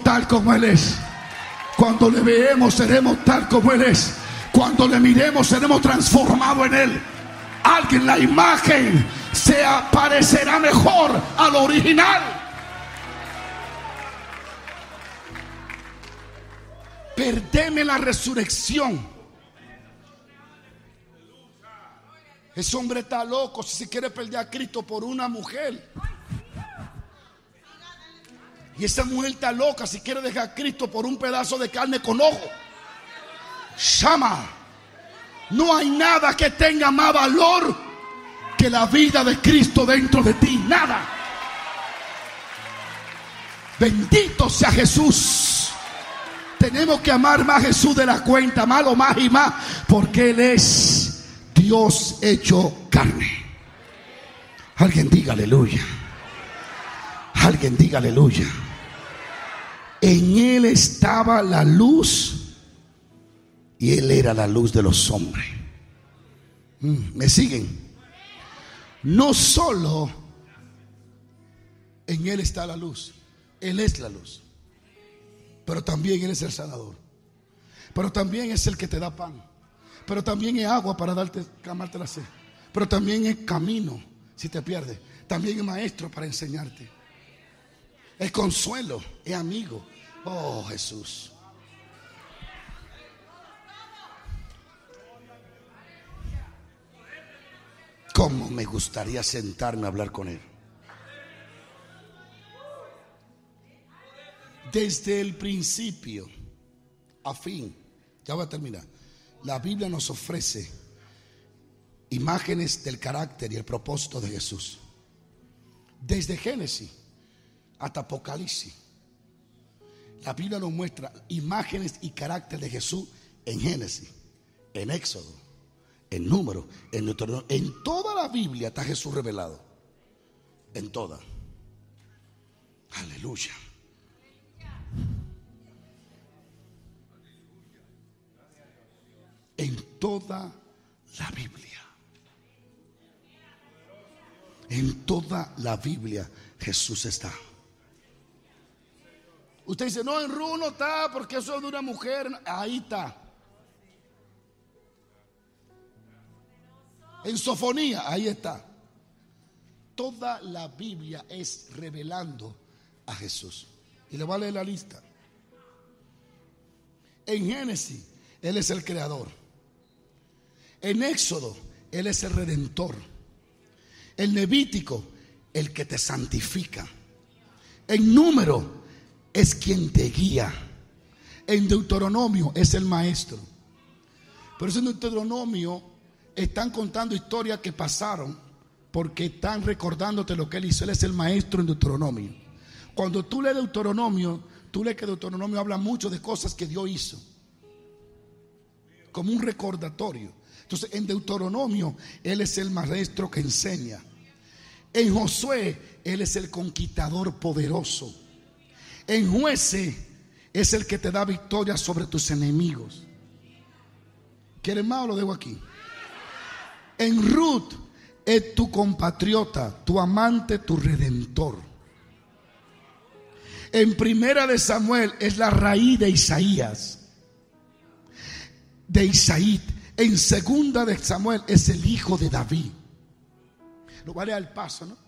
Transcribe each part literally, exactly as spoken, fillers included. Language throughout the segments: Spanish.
tal como Él es. Cuando le veamos seremos tal como Él es. Cuando le miremos seremos transformados en Él. Alguien, la imagen se parecerá mejor al original. Perdeme la resurrección. Ese hombre está loco si se quiere perder a Cristo por una mujer. Y esa mujer está loca si quiere dejar a Cristo por un pedazo de carne con ojo. Shama. No hay nada que tenga más valor que la vida de Cristo dentro de ti. Nada. Bendito sea Jesús. Tenemos que amar más a Jesús de la cuenta, malo más y más, porque Él es Dios hecho carne. Alguien diga aleluya. Alguien diga aleluya. En Él estaba la luz y Él era la luz de los hombres. ¿Me siguen? No solo en Él está la luz, Él es la luz, pero también Él es el sanador, pero también es el que te da pan, pero también es agua para darte, calmarte la sed, pero también es camino si te pierdes, también es maestro para enseñarte, es consuelo, es amigo. Oh, Jesús. Cómo me gustaría sentarme a hablar con Él. Desde el principio a fin, ya voy a terminar. La Biblia nos ofrece imágenes del carácter y el propósito de Jesús. Desde Génesis hasta Apocalipsis, la Biblia nos muestra imágenes y carácter de Jesús en Génesis, en Éxodo, en Número, en Deuteronomio. En toda la Biblia está Jesús revelado. En toda. Aleluya. En toda la Biblia. En toda la Biblia Jesús está. Usted dice, no, en Ru no está porque eso es de una mujer. Ahí está. En Sofonía, ahí está. Toda la Biblia es revelando a Jesús. Y le voy a leer la lista. En Génesis, Él es el creador. En Éxodo, Él es el redentor. En Levítico, el que te santifica. En Número, es quien te guía. En Deuteronomio, es el maestro. Por eso en Deuteronomio están contando historias que pasaron, porque están recordándote lo que Él hizo. Él es el maestro en Deuteronomio. Cuando tú lees Deuteronomio, tú lees que Deuteronomio habla mucho de cosas que Dios hizo, como un recordatorio. Entonces en Deuteronomio Él es el maestro que enseña. En Josué Él es el conquistador poderoso. En Jueces es el que te da victoria sobre tus enemigos. ¿Quieres más o lo dejo aquí? En Ruth es tu compatriota, tu amante, tu redentor. En Primera de Samuel es la raíz de Isaías, de Isaí. En Segunda de Samuel es el hijo de David. Lo vale al paso, ¿no?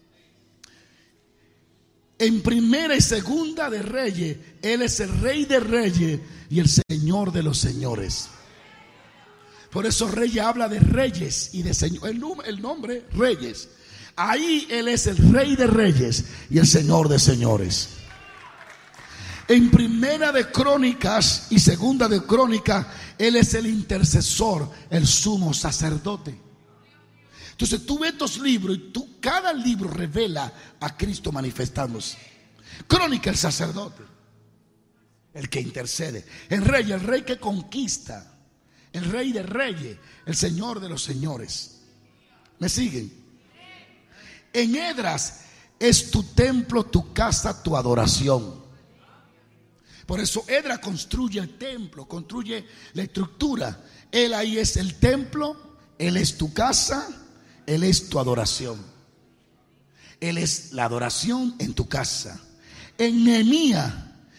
En Primera y Segunda de Reyes, Él es el Rey de Reyes y el Señor de los señores. Por eso Reyes habla de reyes y de señor. El, el nombre Reyes. Ahí Él es el Rey de Reyes y el Señor de señores. En Primera de Crónicas y Segunda de Crónicas, Él es el intercesor, el sumo sacerdote. Entonces tú ves estos libros y tú, cada libro revela a Cristo manifestándose. Crónica, el sacerdote, el que intercede. El rey, el rey que conquista. El Rey de Reyes, el Señor de los señores. ¿Me siguen? En Esdras es tu templo, tu casa, tu adoración. Por eso Esdras construye el templo, construye la estructura. Él ahí es el templo, Él es tu casa, Él es tu adoración. Él es la adoración en tu casa. En Nehemías